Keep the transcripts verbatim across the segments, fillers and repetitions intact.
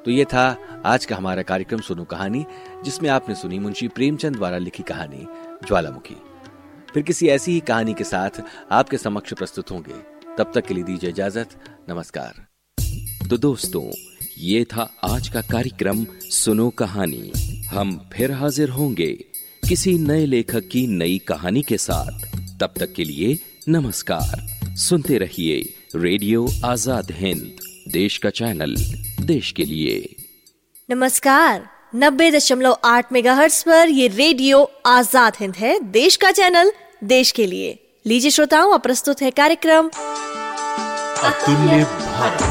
तो ये था आज का हमारा कार्यक्रम सुनो कहानी, जिसमें आपने सुनी मुंशी प्रेमचंद द्वारा लिखी कहानी ज्वालामुखी। फिर किसी ऐसी ही कहानी के साथ आपके समक्ष प्रस्तुत होंगे। तब तक के लिए दीजिए इजाजत। नमस्कार। तो दोस्तों, ये था आज का कार्यक्रम सुनो कहानी। हम फिर हाजिर होंगे किसी नए लेखक की नई कहानी के साथ। तब तक के लिए नमस्कार। सुनते रहिए रेडियो आजाद हिंद, देश का चैनल, देश के लिए। नमस्कार। नब्बे दशमलव आठ मेगाहर्ट्ज पर ये रेडियो आजाद हिंद है, देश का चैनल, देश के लिए। लीजिए श्रोताओं, अब प्रस्तुत है कार्यक्रम अतुल्य भारत।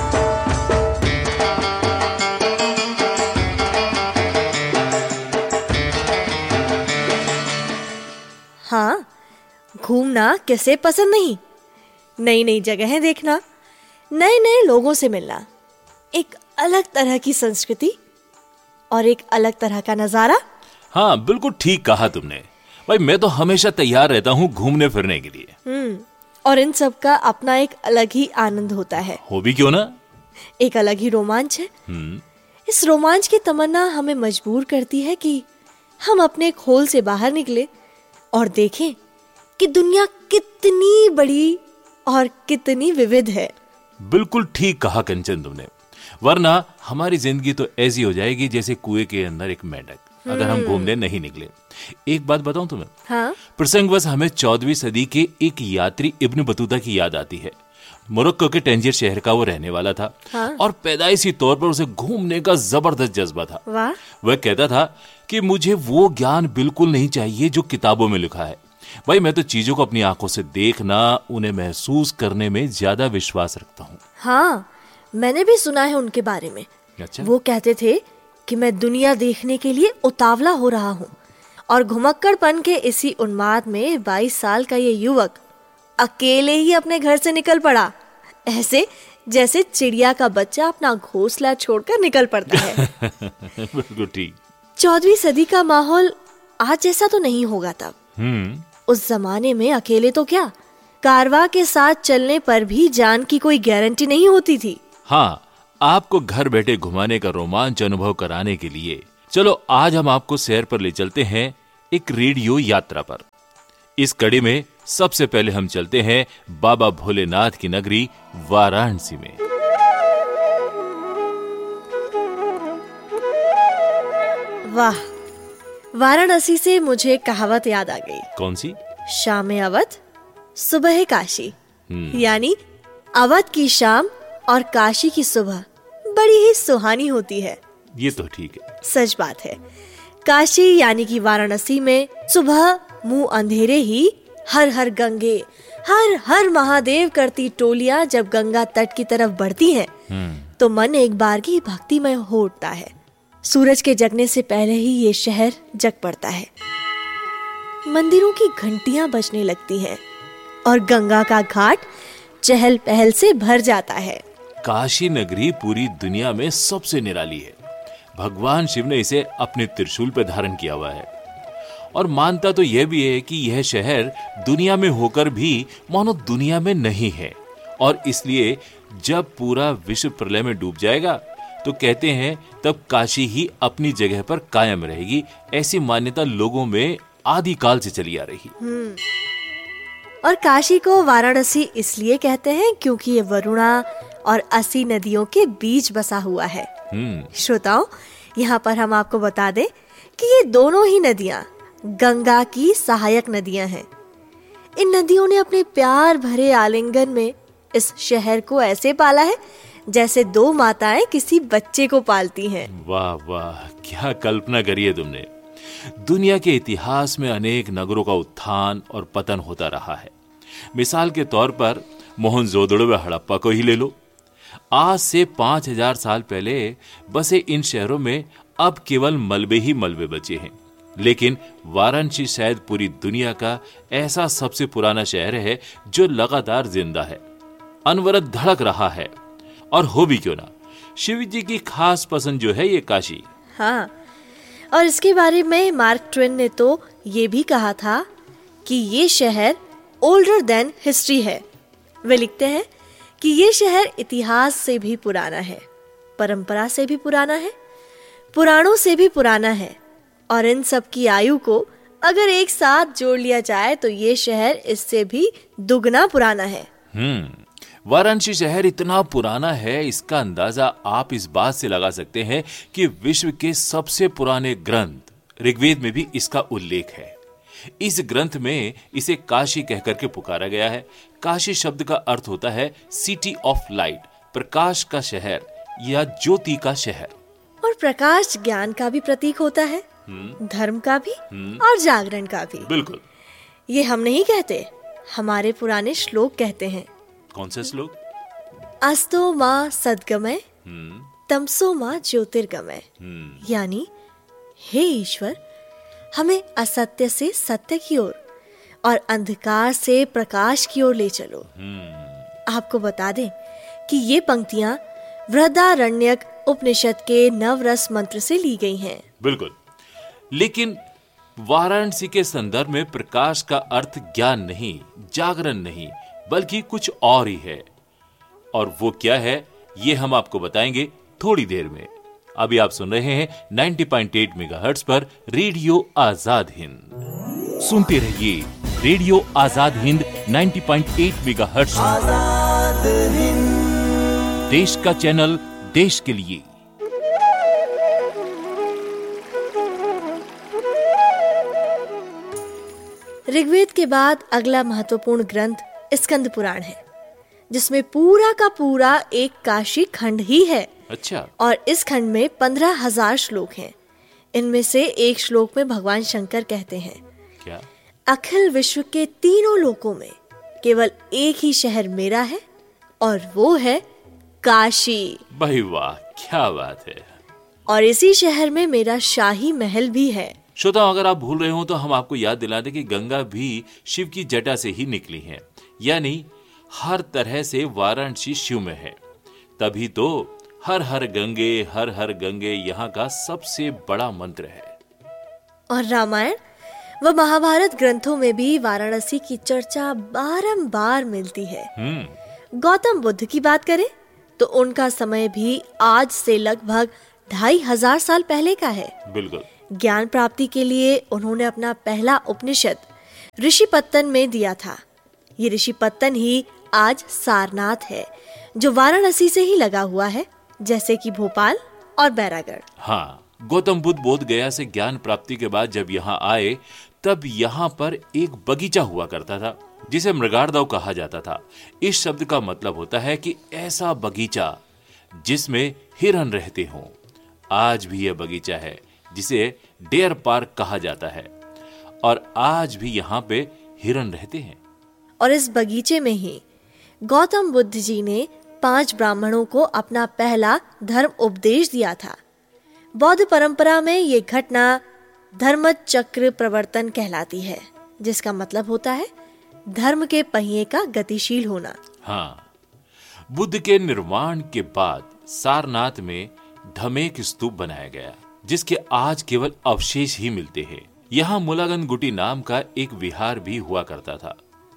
हाँ, घूमना किसे पसंद नहीं। नई नई जगहें देखना, नए नए लोगों से मिलना, एक अलग तरह की संस्कृति और एक अलग तरह का नजारा। हाँ, बिल्कुल ठीक कहा तुमने। भाई, मैं तो हमेशा तैयार रहता हूँ घूमने फिरने के लिए। हम्म और इन सब का अपना एक अलग ही आनंद होता है। हो भी क्यों ना, एक अलग ही रोमांच है। इस रोमांच की तमन्ना हमें मजबूर करती है कि हम अपने खोल से बाहर निकले और देखें कि दुनिया कितनी बड़ी और कितनी विविध है। बिल्कुल ठीक कहा कंचन तुमने, वरना हमारी जिंदगी तो ऐसी हो जाएगी जैसे कुएं के अंदर एक मेंढक, अगर हम घूमने नहीं निकले। एक बात बताऊं तुम्हें? हाँ? प्रसंगवश हमें चौदहवीं सदी के एक यात्री इब्न बतूता की याद आती है। मोरक्को के टंजीर शहर का वो रहने वाला था। हाँ? और पैदाइशी तौर पर उसे घूमने का जबरदस्त जज्बा था। वाह। वह कहता था कि मुझे वो ज्ञान बिल्कुल नहीं चाहिए जो किताबों में लिखा है। भाई, मैं तो चीजों को अपनी आंखों से देखना, उन्हें महसूस करने में ज्यादा विश्वास रखता हूँ। हाँ, मैंने भी सुना है उनके बारे में। अच्छा? वो कहते थे कि मैं दुनिया देखने के लिए उतावला हो रहा हूँ, और घुमक्कड़पन के इसी उन्माद में बाईस साल का ये युवक अकेले ही अपने घर से निकल पड़ा, ऐसे जैसे चिड़िया का बच्चा अपना घोंसला छोड़कर निकल पड़ता है। बिल्कुल ठीक। चौदहवीं सदी का माहौल आज जैसा तो नहीं होगा तब। हम्म उस जमाने में अकेले तो क्या, कारवां के साथ चलने पर भी जान की कोई गारंटी नहीं होती थी। हाँ, आपको घर बैठे घुमाने का रोमांच अनुभव कराने के लिए चलो आज हम आपको सैर पर ले चलते हैं, एक रेडियो यात्रा पर। इस कड़ी में सबसे पहले हम चलते हैं बाबा भोलेनाथ की नगरी वाराणसी में। वाह, वाराणसी से मुझे कहावत याद आ गई। कौन सी? शाम अवध सुबह काशी। यानी अवध की शाम और काशी की सुबह बड़ी ही सुहानी होती है। ये तो ठीक है, सच बात है। काशी यानी कि वाराणसी में सुबह मुंह अंधेरे ही हर हर गंगे, हर हर महादेव करती टोलियां जब गंगा तट की तरफ बढ़ती हैं, तो मन एक बार की भक्तिमय हो उठता है। सूरज के जगने से पहले ही ये शहर जग पड़ता है। मंदिरों की घंटियां बजने लगती हैं और गंगा का घाट चहल पहल से भर जाता है। काशी नगरी पूरी दुनिया में सबसे निराली है। भगवान शिव ने इसे अपने त्रिशूल पर धारण किया हुआ है। और मानता तो यह भी है कि यह शहर दुनिया में होकर भी मानो दुनिया में नहीं है, और इसलिए जब पूरा विश्व प्रलय में डूब जाएगा तो कहते हैं तब काशी ही अपनी जगह पर कायम रहेगी। ऐसी मान्यता लोगों में आदि काल से चली आ रही। और काशी को वाराणसी इसलिए कहते हैं क्योंकि ये वरुणा और असी नदियों के बीच बसा हुआ है। श्रोताओं, यहाँ पर हम आपको बता दें कि ये दोनों ही नदियाँ गंगा की सहायक नदियाँ हैं। इन नदियों ने अपने प्यार भरे आलिंगन में इस शहर को ऐसे पाला है जैसे दो माताएं किसी बच्चे को पालती हैं। वाह वाह, क्या कल्पना करी है तुमने। दुनिया के इतिहास में अनेक नगरों का उत्थान और पतन होता रहा है। मिसाल के तौर पर मोहनजोदड़ो व हड़प्पा को ही ले लो। आज से पांच हजार साल पहले बसे इन शहरों में अब केवल मलबे ही मलबे बचे हैं, लेकिन वाराणसी शायद पूरी दुनिया का ऐसा सबसे पुराना शहर है जो लगातार जिंदा है, अनवरत धड़क रहा है। और हो भी क्यों ना, शिव जी की खास पसंद जो है ये काशी। हाँ, और इसके बारे में मार्क ट्वेन ने तो ये भी कहा था कि ये शहर ओल्डर देन हिस्ट्री है। वे लिखते हैं कि ये शहर इतिहास से भी पुराना है परंपरा से भी पुराना है, पुराणों से भी पुराना है, और इन सब की आयु को अगर एक साथ जोड़ लिया जाए तो ये शहर इससे भी दुगना पुराना है। हम्म वाराणसी शहर इतना पुराना है, इसका अंदाजा आप इस बात से लगा सकते हैं कि विश्व के सबसे पुराने ग्रंथ ऋग्वेद में भी इसका उल्लेख है। इस ग्रंथ में इसे काशी कहकर के पुकारा गया है। काशी शब्द का अर्थ होता है सिटी ऑफ लाइट, प्रकाश का शहर या ज्योति का शहर। और प्रकाश ज्ञान का भी प्रतीक होता है, धर्म का भी और जागरण का भी। बिल्कुल। ये हम नहीं कहते, हमारे पुराने श्लोक कहते हैं। कौन सा श्लोक? अस्तो माँ सद्गमय तमसो माँ ज्योतिर्गमय, यानी हे ईश्वर, हमें असत्य से सत्य की ओर और अंधकार से प्रकाश की ओर ले चलो। आपको बता दें कि ये पंक्तियां बृहदारण्यक उपनिषद के नवरस मंत्र से ली गई हैं। बिल्कुल, लेकिन वाराणसी के संदर्भ में प्रकाश का अर्थ ज्ञान नहीं, जागरण नहीं, बल्कि कुछ और ही है। और वो क्या है, ये हम आपको बताएंगे थोड़ी देर में। अभी आप सुन रहे हैं नब्बे पॉइंट आठ मेगाहर्ट्ज पर रेडियो आजाद हिंद। सुनते रहिए रेडियो आजाद हिंद नब्बे पॉइंट आठ मेगाहर्ट्ज, देश का चैनल, देश के लिए। ऋग्वेद के बाद अगला महत्वपूर्ण ग्रंथ स्कंद पुराण है, जिसमें पूरा का पूरा एक काशी खंड ही है। अच्छा। और इस खंड में पंद्रह हजार श्लोक हैं। इनमें से एक श्लोक में भगवान शंकर कहते हैं, क्या? अखिल विश्व के तीनों लोकों में केवल एक ही शहर मेरा है और वो है काशी। भाई वाह, क्या बात है। और इसी शहर में मेरा शाही महल भी है। श्रोताओ, अगर आप भूल रहे हो तो हम आपको याद दिला दें कि गंगा भी शिव की जटा से ही निकली है, यानी हर तरह से वाराणसी शिव में है। तभी तो हर हर गंगे, हर हर गंगे यहाँ का सबसे बड़ा मंत्र है। और रामायण व महाभारत ग्रंथों में भी वाराणसी की चर्चा बारंबार मिलती है। गौतम बुद्ध की बात करें तो उनका समय भी आज से लगभग ढाई हजार साल पहले का है। बिल्कुल। ज्ञान प्राप्ति के लिए उन्होंने अपना पहला उपनिषद ऋषिपत्तन में दिया था। ये ऋषिपत्तन ही आज सारनाथ है, जो वाराणसी से ही लगा हुआ है, जैसे कि भोपाल और बैरागढ़। हाँ, गौतम बुद्ध बोध गया से ज्ञान प्राप्ति के बाद जब यहाँ आए तब यहाँ पर एक बगीचा हुआ करता था जिसे मृगार्दव कहा जाता था। इस शब्द का मतलब होता है कि ऐसा बगीचा जिसमें हिरन रहते हों। आज भी यह बगीचा है जिसे डेयर पार्क कहा जाता है और आज भी यहाँ पे हिरन रहते हैं। और इस बगीचे में ही गौतम बुद्ध जी ने पांच ब्राह्मणों को अपना पहला धर्म उपदेश दिया था। बौद्ध परंपरा में ये घटना धर्म चक्र प्रवर्तन कहलाती है, जिसका मतलब होता है धर्म के पहिए का गतिशील होना। हाँ, बुद्ध के निर्वाण के बाद सारनाथ में ढमेक स्तूप बनाया गया, जिसके आज केवल अवशेष ही मिलते हैं। यहाँ मुलागन गुटी नाम का एक विहार भी हुआ करता था।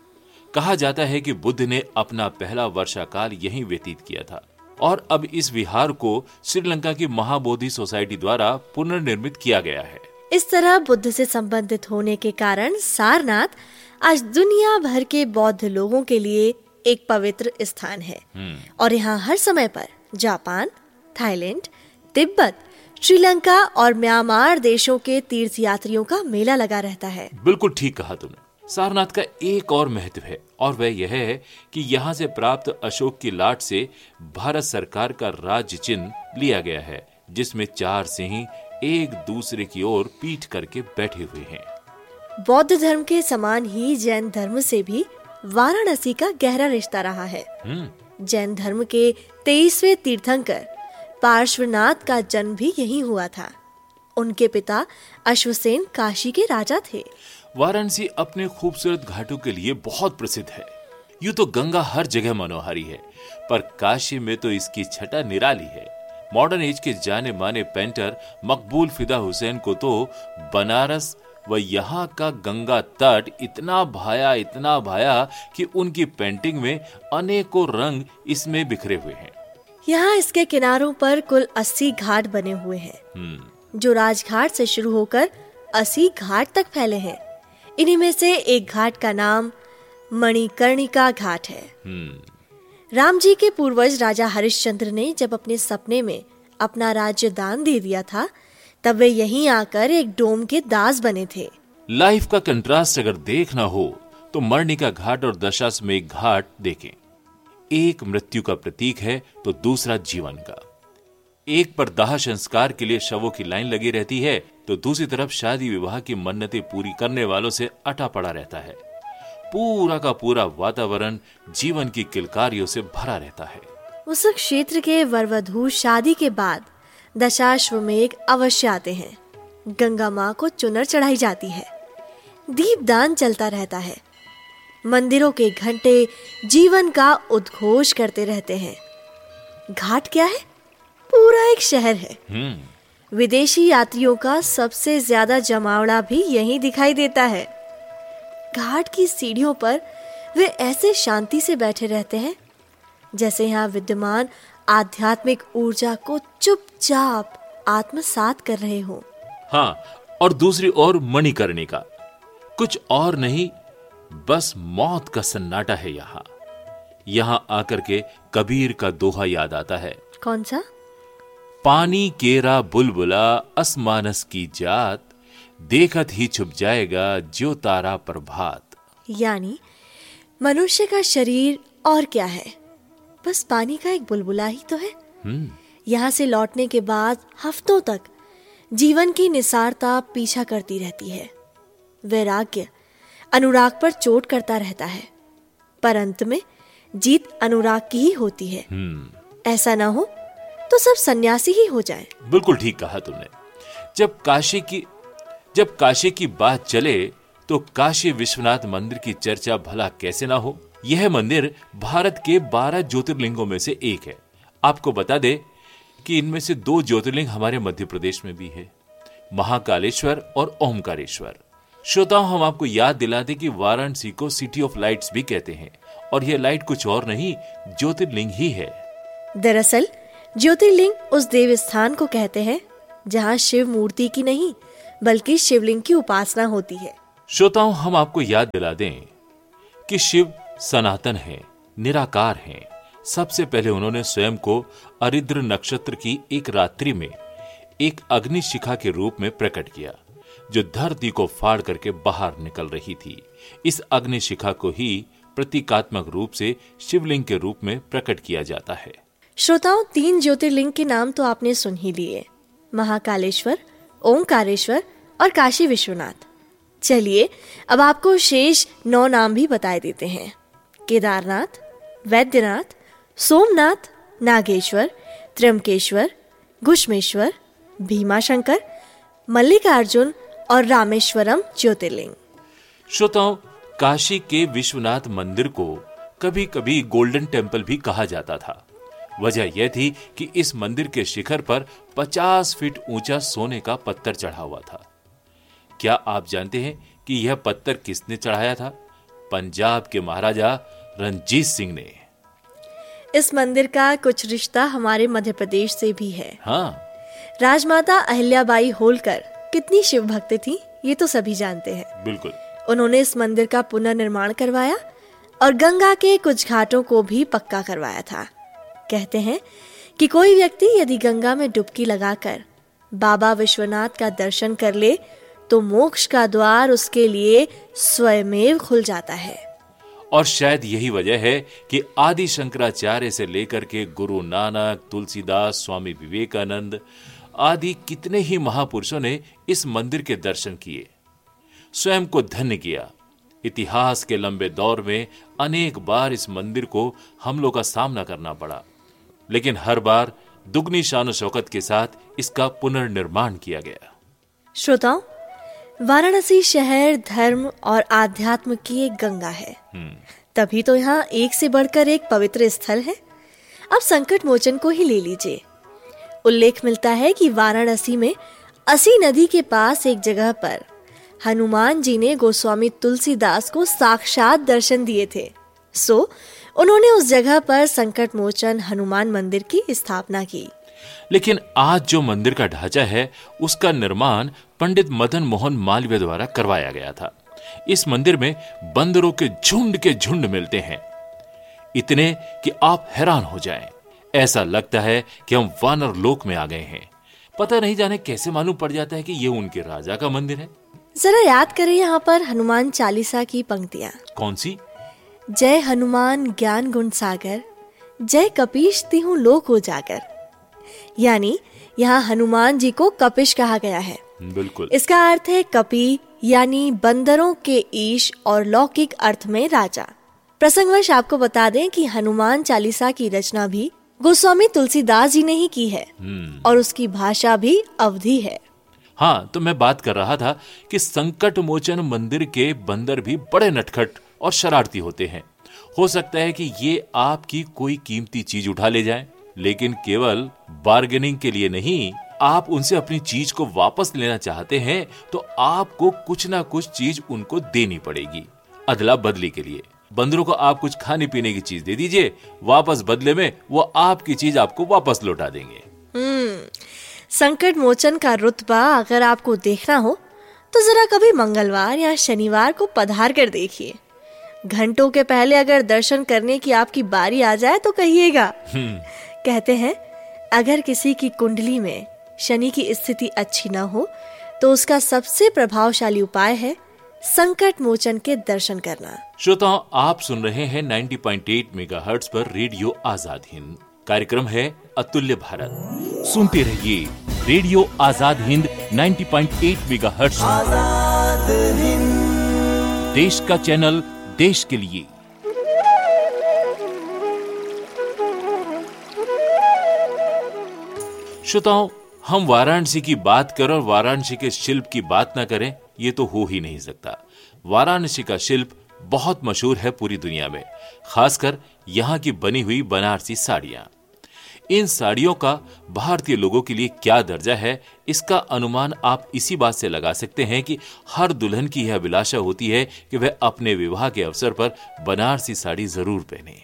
कहा जाता है कि बुद्ध ने अपना पहला वर्षाकाल यहीं व्यतीत किया था और अब इस विहार को श्रीलंका की महाबोधि सोसाइटी द्वारा पुनर्निर्मित किया गया है। इस तरह बुद्ध से संबंधित होने के कारण सारनाथ आज दुनिया भर के बौद्ध लोगों के लिए एक पवित्र स्थान है। और यहाँ हर समय पर जापान, थाईलैंड, तिब्बत, श्रीलंका और म्यांमार देशों के तीर्थयात्रियों का मेला लगा रहता है। बिल्कुल ठीक कहा तुमने। सारनाथ का एक और महत्व है और वह यह है कि यहाँ से प्राप्त अशोक की लाट से भारत सरकार का राज्य चिन्ह लिया गया है, जिसमें चार सिंह एक दूसरे की ओर पीठ करके बैठे हुए हैं। बौद्ध धर्म के समान ही जैन धर्म से भी वाराणसी का गहरा रिश्ता रहा है। जैन धर्म के तेईसवें तीर्थंकर पार्श्वनाथ का जन्म भी यहीं हुआ था। उनके पिता अश्वसेन काशी के राजा थे। वाराणसी अपने खूबसूरत घाटों के लिए बहुत प्रसिद्ध है। यूं तो गंगा हर जगह मनोहारी है, पर काशी में तो इसकी छटा निराली है। मॉडर्न एज के जाने माने पेंटर मकबूल फिदा हुसैन को तो बनारस व यहाँ का गंगा तट इतना भाया इतना भाया कि उनकी पेंटिंग में अनेकों रंग इसमें बिखरे हुए हैं। यहाँ इसके किनारों पर कुल अस्सी घाट बने हुए हैं, जो राजघाट से शुरू होकर अस्सी घाट तक फैले हैं। इन्हीं में से एक घाट का नाम मणिकर्णिका घाट है। राम जी के पूर्वज राजा हरिश्चंद्र ने जब अपने सपने में अपना राज्य दान दे दिया था, तब वे यहीं आकर एक डोम के दास बने थे। लाइफ का कंट्रास्ट अगर देखना हो तो मणिकर्णिका घाट और दशाश्वमेध घाट देखें। एक मृत्यु का प्रतीक है तो दूसरा जीवन का। एक पर दाह संस्कार के लिए शवों की लाइन लगी रहती है, तो दूसरी तरफ शादी विवाह की मन्नतें पूरी करने वालों से अटा पड़ा रहता है। पूरा का पूरा वातावरण जीवन की किलकारियों से भरा रहता है। उस क्षेत्र के वरवधू शादी के बाद दशाश्वमेध अवश्य आते हैं। गंगा माँ को चुनर चढ़ाई जाती है, दीपदान चलता रहता है, मंदिरों के घंटे जीवन का उद्घोष करते रहते हैं। घाट क्या है? पूरा एक शहर है। विदेशी यात्रियों का सबसे ज्यादा जमावड़ा भी यहीं दिखाई देता है। घाट की सीढ़ियों पर वे ऐसे शांति से बैठे रहते हैं जैसे यहाँ विद्यमान आध्यात्मिक ऊर्जा को चुपचाप आत्मसात कर रहे हो। हाँ, और दूसरी ओर मणिकर्णिका कुछ और नहीं, बस मौत का सन्नाटा है। यहाँ यहाँ आकर के कबीर का दोहा याद आता है। कौन सा? पानी केरा बुलबुला असमानस की जात, देखत ही छुप जाएगा जो तारा प्रभात। यानी मनुष्य का शरीर और क्या है, बस पानी का एक बुलबुला ही तो है। यहाँ से लौटने के बाद हफ्तों तक जीवन की निसारता पीछा करती रहती है। वैराग्य अनुराग पर चोट करता रहता है, पर अंत में जीत अनुराग की ही होती है। ऐसा ना हो तो सब सन्यासी ही हो जाएं। बिल्कुल ठीक कहा तुमने। जब काशी की जब काशी की बात चले तो काशी विश्वनाथ मंदिर की चर्चा भला कैसे ना हो। यह मंदिर भारत के बारह ज्योतिर्लिंगों में से एक है। आपको बता दे कि इनमें से दो ज्योतिर्लिंग हमारे मध्य प्रदेश में भी है, महाकालेश्वर और ओमकारेश्वर। श्रोताओं, हम आपको याद दिला दें कि वाराणसी को सिटी ऑफ लाइट्स भी कहते हैं, और यह लाइट कुछ और नहीं, ज्योतिर्लिंग ही है। दरअसल ज्योतिर्लिंग उस देव स्थान को कहते हैं जहाँ शिव मूर्ति की नहीं बल्कि शिवलिंग की उपासना होती है। श्रोताओं, हम आपको याद दिला दें कि शिव सनातन है, निराकार हैं। सबसे पहले उन्होंने स्वयं को अरिद्र नक्षत्र की एक रात्रि में एक अग्निशिखा के रूप में प्रकट किया, जो धरती को फाड़ करके बाहर निकल रही थी। इस अग्निशिखा को ही प्रतीकात्मक रूप से शिवलिंग के रूप में प्रकट किया जाता है। श्रोताओं, तीन ज्योतिर्लिंग के नाम तो आपने सुन ही लिए, महाकालेश्वर, ओंकारेश्वर और काशी विश्वनाथ। चलिए अब आपको शेष नौ नाम भी बताए देते हैं। केदारनाथ, वैद्यनाथ, सोमनाथ, नागेश्वर, त्र्यंबकेश्वर, घुश्मेश्वर, भीमाशंकर, मल्लिकार्जुन और रामेश्वरम ज्योतिर्लिंग। श्रोताओं, काशी के विश्वनाथ मंदिर को कभी कभी गोल्डन टेम्पल भी कहा जाता था। वजह यह थी कि इस मंदिर के शिखर पर पचास फीट ऊंचा सोने का पत्थर चढ़ा हुआ था। क्या आप जानते हैं कि यह पत्थर किसने चढ़ाया था? पंजाब के महाराजा रणजीत सिंह ने। इस मंदिर का कुछ रिश्ता हमारे मध्य प्रदेश से भी है। हाँ, राजमाता अहिल्याबाई होलकर कितनी शिव भक्त थी, ये तो सभी जानते हैं। बिल्कुल। उन्होंने इस मंदिर का पुनर्निर्माण करवाया और गंगा के कुछ घाटों को भी पक्का करवाया था। कहते हैं कि कोई व्यक्ति यदि गंगा में डुबकी लगाकर बाबा विश्वनाथ का दर्शन कर ले तो मोक्ष का द्वार उसके लिए स्वयमेव खुल जाता है। और शायद यही वजह है कि आदि शंकराचार्य से लेकर के गुरु नानक, तुलसीदास, स्वामी विवेकानंद आदि कितने ही महापुरुषों ने इस मंदिर के दर्शन किए, स्वयं को धन्य किया। इतिहास के लंबे दौर में अनेक बार इस मंदिर को हमलों का सामना करना पड़ा, लेकिन हर बार दुगनी शान शौकत के साथ इसका पुनर्निर्माण किया गया। श्रोताओं, वाराणसी शहर धर्म और आध्यात्म की एक गंगा है, तभी तो यहाँ एक से बढ़कर एक पवित्र स्थल है। अब संकट मोचन को ही ले लीजिए। उल्लेख मिलता है कि वाराणसी में असी नदी के पास एक जगह पर हनुमान जी ने गोस्वामी तुलसीदास को साक्षात दर्शन दिए थे। सो उन्होंने उस जगह पर संकट मोचन हनुमान मंदिर की स्थापना की। लेकिन आज जो मंदिर का ढांचा है उसका निर्माण पंडित मदन मोहन मालवीय द्वारा करवाया गया था। इस मंदिर में बंदरों के झुंड के झुंड मिलते हैं, इतने कि आप हैरान हो जाएं। ऐसा लगता है कि हम वानर लोक में आ गए हैं। पता नहीं जाने कैसे मालूम पड़ जाता है कि ये उनके राजा का मंदिर है। जरा याद करें यहाँ पर हनुमान चालीसा की पंक्तियाँ। कौन सी? जय हनुमान ज्ञान गुण सागर, जय कपीश तिहु लोक उजागर। यानी यहाँ हनुमान जी को कपिश कहा गया है। बिल्कुल। इसका अर्थ है कपि, यानी बंदरों के ईश, और लौकिक अर्थ में राजा। प्रसंगवश आपको बता दें कि हनुमान चालीसा की रचना भी गोस्वामी तुलसीदास जी ने ही की है और उसकी भाषा भी अवधी है। हाँ, तो मैं बात कर रहा था कि संकट मोचन मंदिर के बंदर भी बड़े नटखट और शरारती होते हैं। हो सकता है कि ये आपकी कोई कीमती चीज उठा ले जाएं, लेकिन केवल बार्गेनिंग के लिए नहीं। आप उनसे अपनी चीज को वापस लेना चाहते हैं तो आपको कुछ ना कुछ चीज उनको देनी पड़ेगी, अदला बदली के लिए। बंदरों को आप कुछ खाने पीने की चीज दे दीजिए, वापस बदले में वो आपकी चीज आपको वापस लौटा देंगे। हम्म संकट मोचन का रुतबा अगर आपको देखना हो तो जरा कभी मंगलवार या शनिवार को पधार कर देखिए। घंटों के पहले अगर दर्शन करने की आपकी बारी आ जाए तो कहिएगा। कहते हैं अगर किसी की कुंडली में शनि की स्थिति अच्छी न हो तो उसका सबसे प्रभावशाली उपाय है संकट मोचन के दर्शन करना। श्रोताओं, आप सुन रहे हैं नब्बे पॉइंट आठ मेगाहर्ट्ज पर रेडियो आजाद हिंद। कार्यक्रम है अतुल्य भारत। सुनते रहिए रेडियो आजाद हिंद नब्बे पॉइंट आठ मेगाहर्ट्ज, देश का चैनल, देश के लिए। श्रोताओं, हम वाराणसी की बात करें और वाराणसी के शिल्प की बात ना करें, ये तो हो ही नहीं सकता। वाराणसी का शिल्प बहुत मशहूर है पूरी दुनिया में, खासकर यहाँ की बनी हुई बनारसी साड़ियां। इन साड़ियों का भारतीय लोगों के लिए क्या दर्जा है, इसका अनुमान आप इसी बात से लगा सकते हैं कि हर दुल्हन की यह अभिलाषा होती है कि वह अपने विवाह के अवसर पर बनारसी साड़ी जरूर पहने।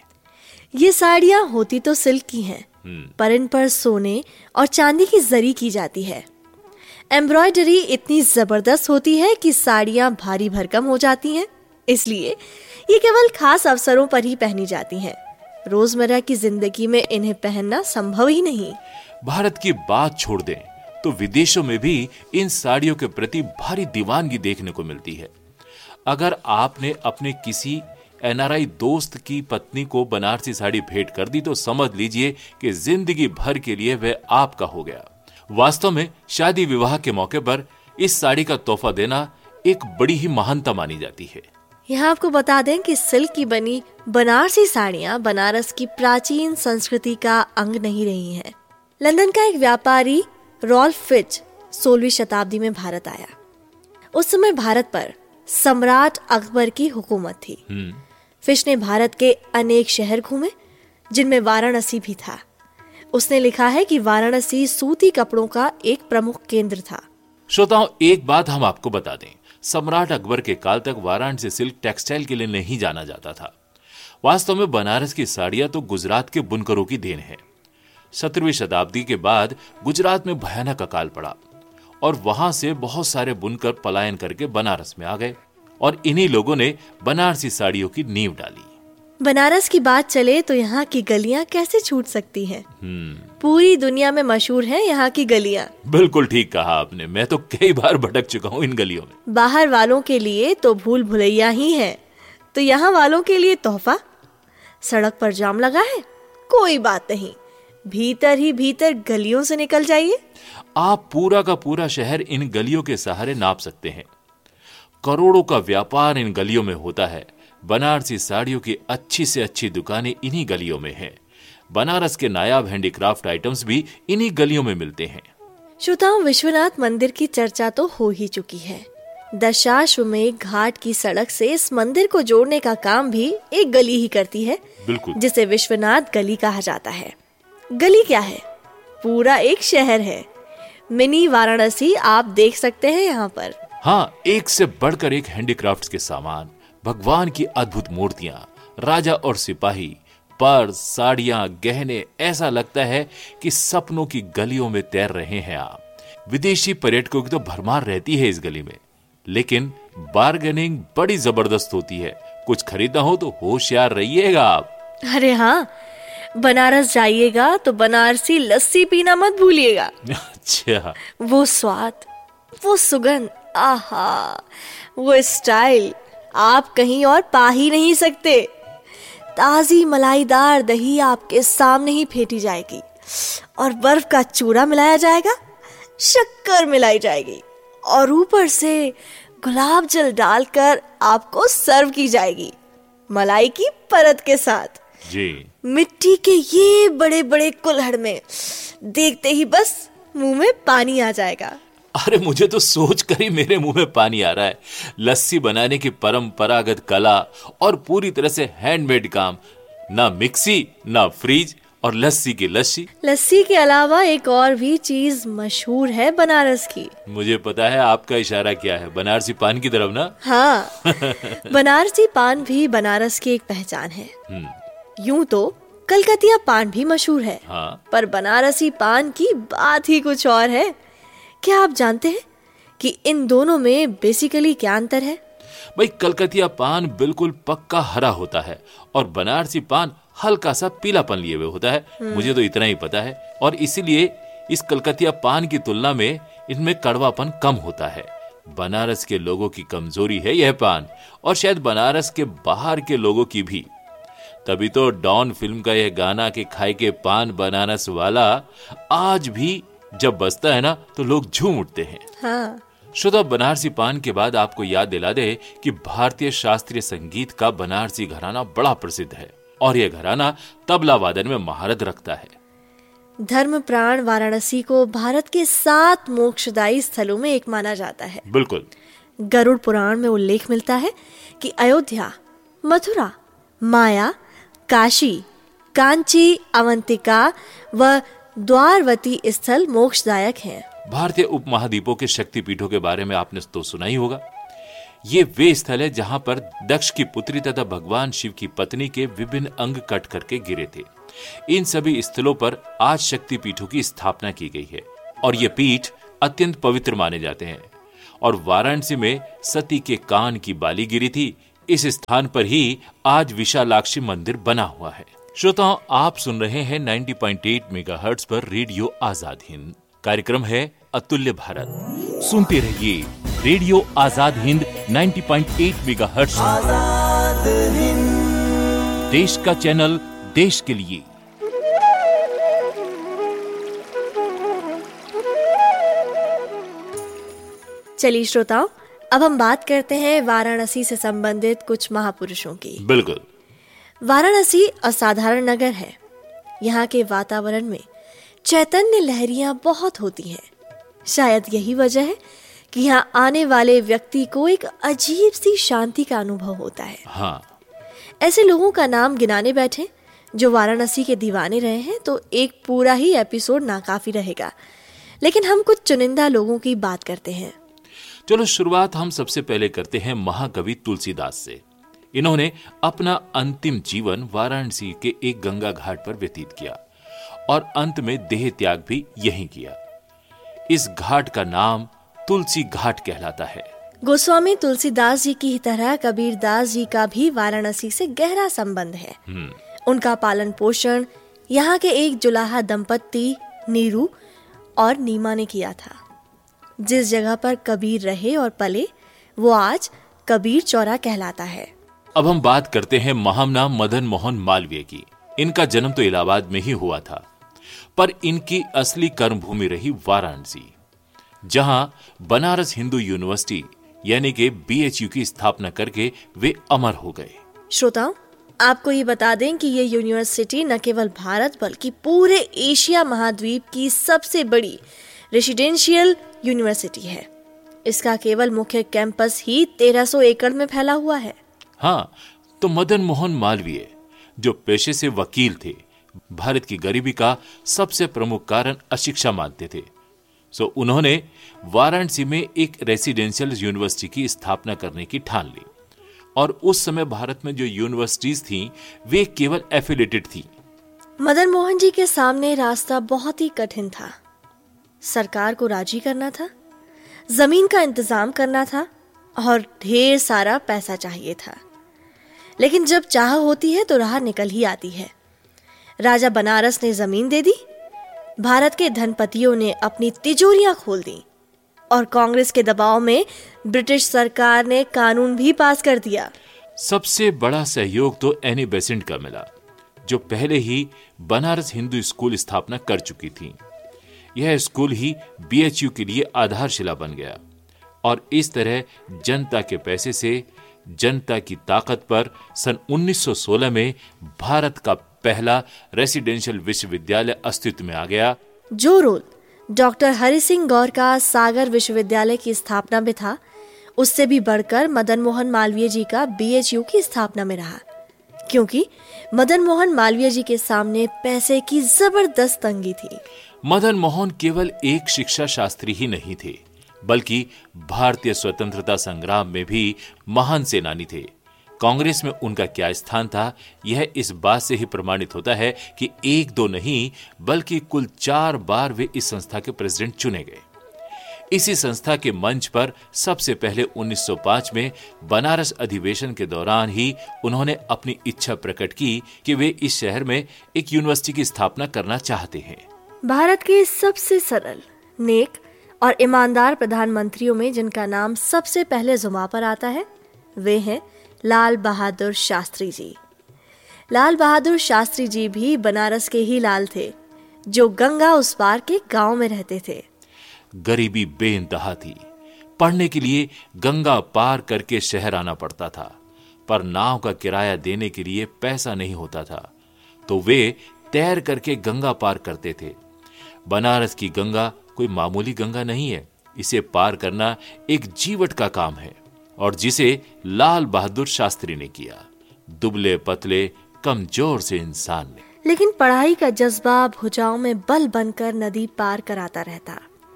ये साड़ियाँ होती तो सिल्क की हैं, पर इन पर सोने और चांदी की जरी की जाती है। एम्ब्रॉयडरी इतनी जबरदस्त होती है कि साड़ियाँ भारी भरकम हो जाती हैं, इसलिए ये केवल खास अवसरों पर ही पहनी जाती हैं। रोजमर्रा की जिंदगी में इन्हें पहनना संभव ही नहीं। भारत की बात छोड़ दें तो विदेशों में भी इन साड़ियों के प्रति भारी दीवानगी देखने को मिलती है। अगर आपने अपने किसी एनआरआई दोस्त की पत्नी को बनारसी साड़ी भेंट कर दी तो समझ लीजिए कि जिंदगी भर के लिए वह आपका हो गया। वास्तव में शादी विवाह के मौके पर इस साड़ी का तोहफा देना एक बड़ी ही महानता मानी जाती है। यहाँ आपको बता दें कि सिल्क की बनी बनारसी साड़ियाँ बनारस की प्राचीन संस्कृति का अंग नहीं रही हैं। लंदन का एक व्यापारी रॉल्फ फिच सोलहवीं शताब्दी में भारत आया। उस समय भारत पर सम्राट अकबर की हुकूमत थी। फिश ने भारत के अनेक शहर घूमे, जिनमें वाराणसी भी था। उसने लिखा है कि वाराणसी सूती कपड़ों का एक प्रमुख केंद्र था। श्रोताओं, एक बात हम आपको बता दें, सम्राट अकबर के काल तक वाराणसी सिल्क टेक्सटाइल के लिए नहीं जाना जाता था। वास्तव में बनारस की साड़ियां तो गुजरात के बुनकरों की देन है। सत्रहवीं शताब्दी के बाद गुजरात में भयानक अकाल पड़ा और वहां से बहुत सारे बुनकर पलायन करके बनारस में आ गए और इन्हीं लोगों ने बनारसी साड़ियों की नींव डाली। बनारस की बात चले तो यहाँ की गलियाँ कैसे छूट सकती हैं? पूरी दुनिया में मशहूर हैं यहाँ की गलियाँ। बिल्कुल ठीक कहा आपने, मैं तो कई बार भटक चुका हूँ इन गलियों में। बाहर वालों के लिए तो भूल भुलैया ही है, तो यहाँ वालों के लिए तोहफा। सड़क पर जाम लगा है, कोई बात नहीं, भीतर ही भीतर गलियों से निकल जाइए। आप पूरा का पूरा शहर इन गलियों के सहारे नाप सकते हैं। करोड़ों का व्यापार इन गलियों में होता है। बनारसी साड़ियों की अच्छी से अच्छी दुकानें इन्हीं गलियों में हैं। बनारस के नायाब हैंडीक्राफ्ट आइटम्स भी इन्हीं गलियों में मिलते हैं। श्रोताओं, विश्वनाथ मंदिर की चर्चा तो हो ही चुकी है। दशाश्वमेध घाट की सड़क से इस मंदिर को जोड़ने का काम भी एक गली ही करती है, बिल्कुल, जिसे विश्वनाथ गली कहा जाता है। गली क्या है? पूरा एक शहर है। मिनी वाराणसी आप देख सकते हैं यहाँ पर। हाँ, एक से बढ़कर एक हैंडीक्राफ्ट्स के सामान, भगवान की अद्भुत मूर्तियां, राजा और सिपाही, पर्स, साड़ियां, गहने, ऐसा लगता है कि सपनों की गलियों में तैर रहे हैं आप। विदेशी पर्यटकों की तो भरमार रहती है इस गली में, लेकिन बार्गेनिंग बड़ी जबरदस्त होती है। कुछ खरीदना हो तो होशियार रहिएगा आप। अरे हाँ, बनारस जाइएगा तो बनारसी लस्सी पीना मत भूलिएगा। अच्छा। वो स्वाद, वो सुगंध, आहा, वो स्टाइल आप कहीं और पा ही नहीं सकते। ताजी मलाईदार दही आपके सामने ही फेंटी जाएगी और बर्फ का चूरा मिलाया जाएगा, शक्कर मिलाई जाएगी और ऊपर से गुलाब जल डालकर आपको सर्व की जाएगी मलाई की परत के साथ। जी। मिट्टी के ये बड़े बड़े कुल्हड़ में देखते ही बस मुंह में पानी आ जाएगा। अरे मुझे तो सोच कर ही मेरे मुंह में पानी आ रहा है। लस्सी बनाने की परंपरागत कला और पूरी तरह से हैंडमेड काम, ना मिक्सी ना फ्रीज, और लस्सी की लस्सी। लस्सी के अलावा एक और भी चीज मशहूर है बनारस की। मुझे पता है आपका इशारा क्या है, बनारसी पान की तरफ ना? हाँ, बनारसी पान भी बनारस की एक पहचान है। यूं तो कलकतिया पान भी मशहूर है, हाँ। पर बनारसी पान की बात ही कुछ और है। क्या आप जानते हैं कि इन दोनों में बेसिकली क्या अंतर है? भाई, कलकतिया पान बिल्कुल पक्का हरा होता है और बनारसी पान हल्का सा पीलापन लिए हुए होता है। मुझे तो इतना ही पता है, और इसीलिए इस कलकतिया पान की तुलना में इनमें कड़वापन कम होता है। बनारस के लोगों की कमजोरी है यह पान, और शायद बनारस के बाहर के लोगों की भी। तभी तो डॉन फिल्म का यह गाना कि खाए के पान बनारस वाला आज भी जब बजता है ना तो लोग झूम उठते हैं। हाँ। श्रोता, बनारसी पान के बाद आपको याद दिला दे कि भारतीय शास्त्रीय संगीत का बनारसी घराना बड़ा प्रसिद्ध है, और यह घराना तबला वादन में महारत रखता है। धर्म प्राण वाराणसी को भारत के सात मोक्षदायी स्थलों में एक माना जाता है। बिल्कुल। गरुड़ पुराण में उल्लेख मिलता है कि अयोध्या, मथुरा, माया, काशी, कांची, अवंतिका व द्वारवती स्थल मोक्षदायक हैं। भारतीय उपमहाद्वीपों के शक्तिपीठों के बारे में आपने तो सुना ही होगा। ये वे स्थल है जहां पर दक्ष की पुत्री तथा भगवान शिव की पत्नी के विभिन्न अंग कट करके गिरे थे। इन सभी स्थलों पर आज शक्तिपीठों की स्थापना की गई है, और ये पीठ अत्यंत पवित्र माने जाते हैं। और वाराणसी में सती के कान की बाली गिरी थी। इस स्थान पर ही आज विशालाक्षी मंदिर बना हुआ है। श्रोताओं, आप सुन रहे हैं नब्बे पॉइंट आठ मेगाहर्ट्ज पर रेडियो आजाद हिंद। कार्यक्रम है अतुल्य भारत। सुनते रहिए रेडियो आजाद हिंद नब्बे पॉइंट आठ मेगाहर्ट्ज, देश का चैनल, देश के लिए। चलिए श्रोताओं, अब हम बात करते हैं वाराणसी से संबंधित कुछ महापुरुषों की। बिल्कुल। वाराणसी असाधारण नगर है। यहाँ के वातावरण में चैतन्य लहरियां बहुत होती हैं। शायद यही वजह है कि यहाँ आने वाले व्यक्ति को एक अजीब सी शांति का अनुभव होता है। हाँ। ऐसे लोगों का नाम गिनाने बैठे जो वाराणसी के दीवाने रहे हैं तो एक पूरा ही एपिसोड नाकाफी रहेगा, लेकिन हम कुछ चुनिंदा लोगों की बात करते हैं। चलो, शुरुआत हम सबसे पहले करते हैं महाकवि तुलसीदास से। इन्होंने अपना अंतिम जीवन वाराणसी के एक गंगा घाट पर व्यतीत किया और अंत में देह त्याग भी यहीं किया। इस घाट का नाम तुलसी घाट कहलाता है। गोस्वामी तुलसीदास जी की तरह कबीरदास जी का भी वाराणसी से गहरा संबंध है। उनका पालन पोषण यहाँ के एक जुलाहा दंपत्ति नीरू और नीमा ने किया था। जिस जगह पर कबीर रहे और पले वो आज कबीर चौरा कहलाता है। अब हम बात करते हैं महामना मदन मोहन मालवीय की। इनका जन्म तो इलाहाबाद में ही हुआ था, पर इनकी असली कर्मभूमि रही वाराणसी, जहां बनारस हिंदू यूनिवर्सिटी यानी कि बी एच यू की स्थापना करके वे अमर हो गए। श्रोताओं, आपको ये बता दें कि ये यूनिवर्सिटी न केवल भारत बल्कि पूरे एशिया महाद्वीप की सबसे बड़ी रेसिडेंशियल यूनिवर्सिटी है। इसका केवल मुख्य कैंपस ही तेरह सौ एकड़ में फैला हुआ है। हाँ, तो मदन मोहन मालवीय जो पेशे से वकील थे, भारत की गरीबी का सबसे प्रमुख कारण अशिक्षा मानते थे। सो उन्होंने वाराणसी में एक रेसिडेंशियल यूनिवर्सिटी की स्थापना करने की ठान ली। और उस समय भारत में जो यूनिवर्सिटीज थीं वे केवल एफिलेटेड थी। मदन मोहन जी के सामने रास्ता बहुत ही कठिन था। सरकार को राजी करना था, जमीन का इंतजाम करना था और ढेर सारा पैसा चाहिए था। लेकिन जब चाह होती है तो राह निकल ही आती है। राजा बनारस ने जमीन दे दी, भारत के धनपतियों ने अपनी तिजोरियां खोल दी और कांग्रेस के दबाव में ब्रिटिश सरकार ने कानून भी पास कर दिया। सबसे बड़ा सहयोग तो एनी बेसेंट का मिला, जो पहले ही बनारस हिंदू स्कूल स्थापना कर चुकी थी। यह स्कूल ही बीएचयू के लिए आधारशिला बन गया और इस तरह जनता के पैसे से जनता की ताकत पर सन उन्नीस सौ सोलह में भारत का पहला रेसिडेंशियल विश्वविद्यालय अस्तित्व में आ गया। जो रोल डॉक्टर हरि सिंह गौर का सागर विश्वविद्यालय की स्थापना में था, उससे भी बढ़कर मदन मोहन मालवीय जी का बीएचयू की स्थापना में रहा, क्योंकि मदन मोहन मालवीय जी के सामने पैसे की जबरदस्त तंगी थी। मदन मोहन केवल एक शिक्षा शास्त्री ही नहीं थे, बल्कि भारतीय स्वतंत्रता संग्राम में भी महान सेनानी थे। कांग्रेस में उनका क्या स्थान था, यह इस बात से ही प्रमाणित होता है कि एक दो नहीं बल्कि कुल चार बार वे इस संस्था के प्रेसिडेंट चुने गए। इसी संस्था के मंच पर सबसे पहले उन्नीस सौ पाँच में बनारस अधिवेशन के दौरान ही उन्होंने अपनी इच्छा प्रकट की कि वे इस शहर में एक यूनिवर्सिटी की स्थापना करना चाहते हैं। भारत के सबसे सरल, नेक और ईमानदार प्रधानमंत्रियों में जिनका नाम सबसे पहले जुबान पर आता है, वे हैं लाल बहादुर शास्त्री जी। लाल बहादुर शास्त्री जी भी बनारस के ही लाल थे, जो गंगा उस पार के गांव में रहते थे। गरीबी बेइंतहा थी। पढ़ने के लिए गंगा पार करके शहर आना पड़ता था, पर नाव का किराया देने के लिए पैसा नहीं होता था, तो वे तैर करके गंगा पार करते थे। बनारस की गंगा कोई मामूली गंगा नहीं है, इसे पार करना एक जीवट का काम है, और जिसे लाल बहादुर शास्त्री ने किया, दुबले पतले कमजोर से इंसान ने। लेकिन पढ़ाई का जज्बा भुजाओं में बल बनकर नदी पार कराता रहता।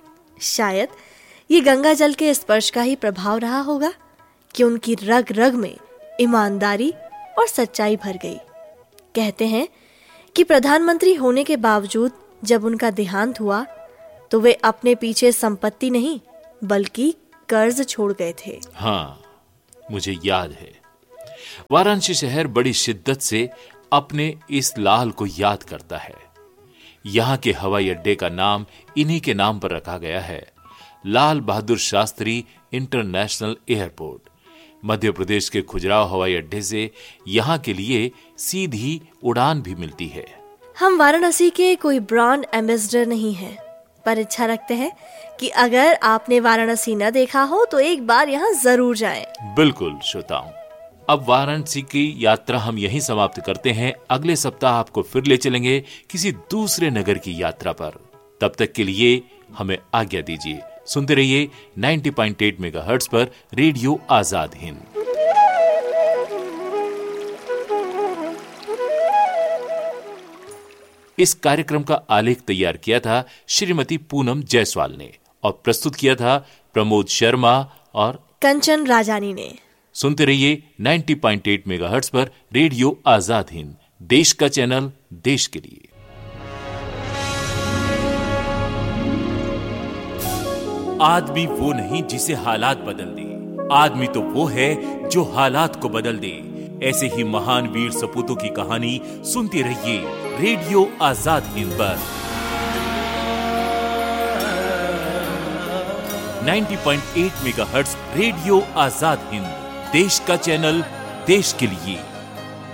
शायद ये गंगा जल के स्पर्श का ही प्रभाव रहा होगा कि उनकी रग रग में ईमानदारी और सच्चाई भर गई। कहते हैं कि प्रधानमंत्री होने के बावजूद जब उनका देहांत हुआ तो वे अपने पीछे संपत्ति नहीं बल्कि कर्ज छोड़ गए थे। हाँ, मुझे याद है। वाराणसी शहर बड़ी शिद्दत से अपने इस लाल को याद करता है। यहाँ के हवाई अड्डे का नाम इन्हीं के नाम पर रखा गया है, लाल बहादुर शास्त्री इंटरनेशनल एयरपोर्ट। मध्य प्रदेश के खुजराहो हवाई अड्डे से यहाँ के लिए सीधी उड़ान भी मिलती है। हम वाराणसी के कोई ब्रांड एम्बेसडर नहीं हैं, पर इच्छा रखते हैं कि अगर आपने वाराणसी न देखा हो तो एक बार यहाँ जरूर जाएं। बिल्कुल श्रोताओं, अब वाराणसी की यात्रा हम यहीं समाप्त करते हैं। अगले सप्ताह आपको फिर ले चलेंगे किसी दूसरे नगर की यात्रा पर। तब तक के लिए हमें आज्ञा दीजिए। सुनते रहिए नब्बे पॉइंट आठ मेगाहर्ट्ज पर रेडियो आजाद हिंद। इस कार्यक्रम का आलेख तैयार किया था श्रीमती पूनम जायसवाल ने और प्रस्तुत किया था प्रमोद शर्मा और कंचन राजानी ने। सुनते रहिए नब्बे पॉइंट आठ मेगाहर्ट्ज पर रेडियो आजाद हिंद, देश का चैनल, देश के लिए। आदमी वो नहीं जिसे हालात बदल दे, आदमी तो वो है जो हालात को बदल दे। ऐसे ही महान वीर सपूतों की कहानी सुनते रहिए रेडियो आजाद हिंद पर नब्बे पॉइंट आठ मेगाहर्ट्ज। रेडियो आजाद हिंद, देश का चैनल, देश के लिए।